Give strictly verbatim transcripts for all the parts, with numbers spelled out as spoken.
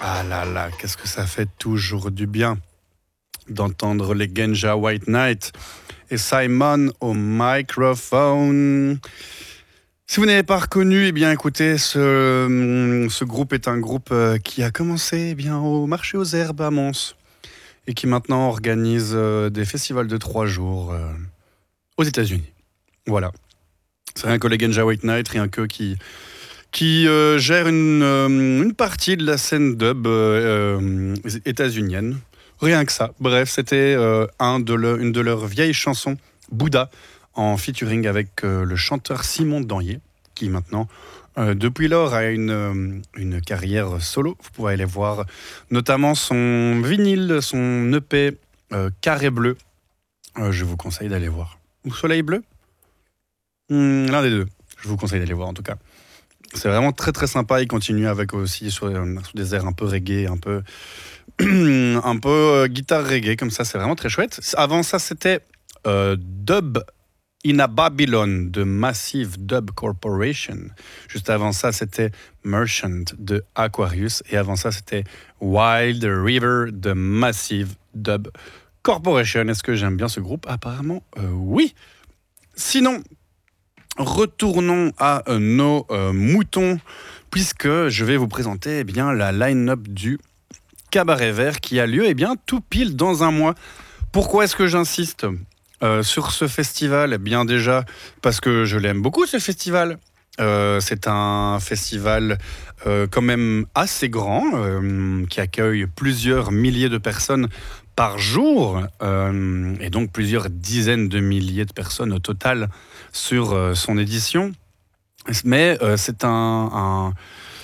Ah là là, qu'est-ce que ça fait toujours du bien d'entendre les Genja White Knight et Simon au microphone. Si vous n'avez pas reconnu, eh bien écoutez, ce, ce groupe est un groupe euh, qui a commencé eh bien, au marché aux herbes à Mons et qui maintenant organise euh, des festivals de trois jours euh, aux États-Unis. Voilà. C'est rien que les Genja White Knight, rien que qui, qui euh, gère une, euh, une partie de la scène dub euh, euh, états-unienne. Rien que ça. Bref, c'était euh, un de le, une de leurs vieilles chansons, Bouddha, en featuring avec euh, le chanteur Simon Danier, qui maintenant, euh, depuis lors, a une, euh, une carrière solo. Vous pouvez aller voir notamment son vinyle, son E P euh, Carré Bleu. Euh, je vous conseille d'aller voir. Ou Soleil Bleu hmm, L'un des deux. Je vous conseille d'aller voir en tout cas. C'est vraiment très très sympa. Il continue avec aussi sur, euh, sur des airs un peu reggae, un peu un peu euh, guitare reggae comme ça. C'est vraiment très chouette. Avant ça, c'était euh, Dub in a Babylon de Massive Dub Corporation. Juste avant ça, c'était Merchant de Aquarius. Et avant ça, c'était Wild River de Massive Dub Corporation. Est-ce que j'aime bien ce groupe? Apparemment, euh, oui. Sinon, retournons à euh, nos euh, moutons, puisque je vais vous présenter eh bien, la line-up du Cabaret Vert qui a lieu eh bien, tout pile dans un mois. Pourquoi est-ce que j'insiste euh, sur ce festival? Eh bien déjà parce que je l'aime beaucoup ce festival. Euh, c'est un festival euh, quand même assez grand euh, qui accueille plusieurs milliers de personnes par jour euh, et donc plusieurs dizaines de milliers de personnes au total sur euh, son édition. Mais euh, c'est un, un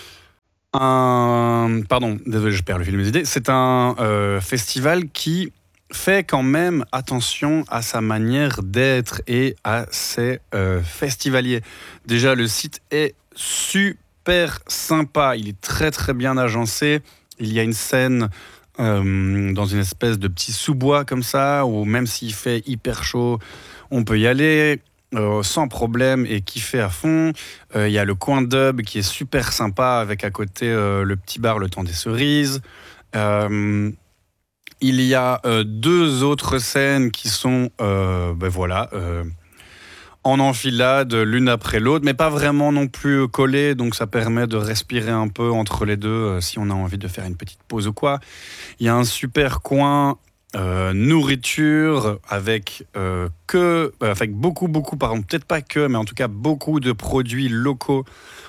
un pardon, désolé, je perds le fil de mes idées. C'est un euh, festival qui fait quand même attention à sa manière d'être et à ses euh, festivaliers. Déjà, le site est super sympa. Il est très très bien agencé. Il y a une scène euh, dans une espèce de petit sous-bois comme ça, où même s'il fait hyper chaud, on peut y aller. Euh, sans problème et kiffer à fond. Il euh, y a le coin dub qui est super sympa avec à côté euh, le petit bar Le Temps des Cerises. Euh, il y a euh, deux autres scènes qui sont euh, ben voilà, euh, en enfilade l'une après l'autre, mais pas vraiment non plus collées, donc ça permet de respirer un peu entre les deux euh, si on a envie de faire une petite pause ou quoi. Il y a un super coin Euh, nourriture avec euh, que euh, avec beaucoup beaucoup pardon peut-être pas que mais en tout cas beaucoup de produits locaux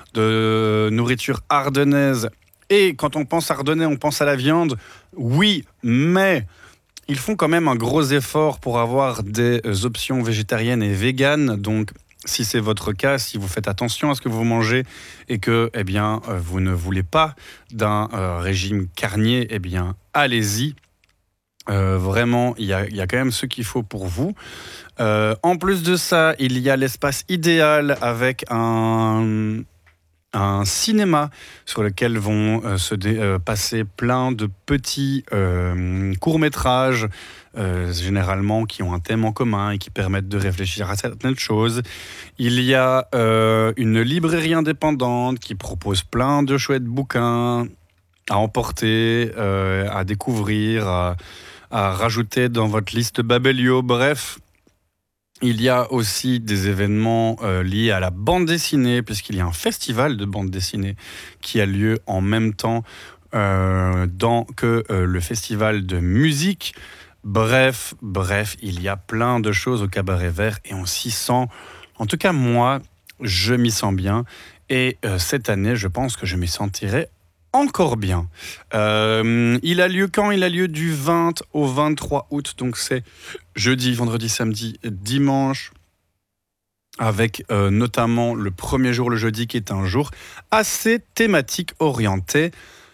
de nourriture ardennaise. Et quand on pense ardennais on pense à la viande, oui, mais ils font quand même un gros effort pour avoir des options végétariennes et véganes. Donc si c'est votre cas, si vous faites attention à ce que vous mangez et que eh bien vous ne voulez pas d'un euh, régime carnier, eh bien allez-y. Euh, vraiment, il y a, y a quand même ce qu'il faut pour vous. Euh, en plus de ça, il y a l'espace idéal avec un, un cinéma sur lequel vont euh, se dé, euh, passer plein de petits euh, courts-métrages, euh, généralement qui ont un thème en commun et qui permettent de réfléchir à certaines choses. Il y a euh, une librairie indépendante qui propose plein de chouettes bouquins à emporter, euh, à découvrir, à à rajouter dans votre liste Babelio. Bref, il y a aussi des événements euh, liés à la bande dessinée, puisqu'il y a un festival de bande dessinée qui a lieu en même temps euh, dans, que euh, le festival de musique. Bref, bref, il y a plein de choses au Cabaret Vert et on s'y sent, en tout cas moi, je m'y sens bien. Et euh, cette année, je pense que je m'y sentirai encore bien. Euh, il a lieu quand? Il a lieu du vingt au vingt-trois août, donc c'est jeudi, vendredi, samedi, dimanche, avec euh, notamment le premier jour, le jeudi, qui est un jour assez thématique orienté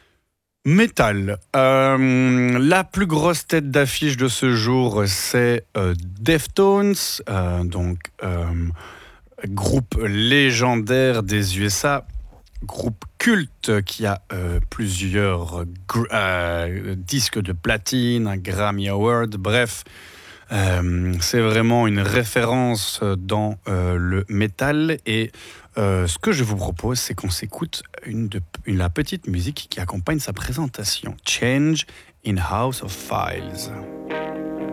métal. Euh, la plus grosse tête d'affiche de ce jour, c'est euh, Deftones, euh, donc euh, groupe légendaire des U S A, groupe culte qui a euh, plusieurs gr- euh, disques de platine, un Grammy Award, bref, Euh, c'est vraiment une référence dans euh, le métal et euh, ce que je vous propose, c'est qu'on s'écoute une de, une, la petite musique qui accompagne sa présentation, Change in House of Files.